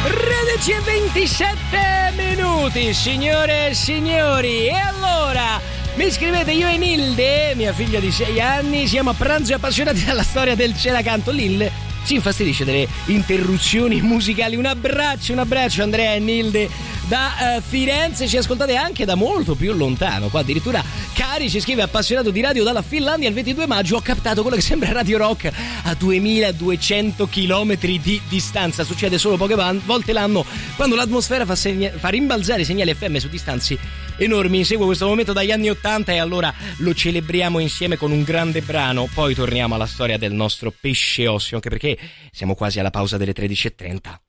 13:27, signore e signori. E allora, mi scrivete, io e Nilde, mia figlia di 6 anni, siamo a pranzo e appassionati dalla storia del Celacanto. Lil si infastidisce delle interruzioni musicali. Un abbraccio Andrea e Nilde da Firenze. Ci ascoltate anche da molto più lontano. Qua addirittura Cari ci scrive: appassionato di radio dalla Finlandia. Il 22 maggio ho captato quello che sembra Radio Rock a 2200 km di distanza. Succede solo poche volte l'anno, quando l'atmosfera fa rimbalzare i segnali FM su distanze enormi. Seguo questo momento dagli anni 80 e allora lo celebriamo insieme con un grande brano. Poi torniamo alla storia del nostro pesce osseo, anche perché siamo quasi alla pausa delle 13:30.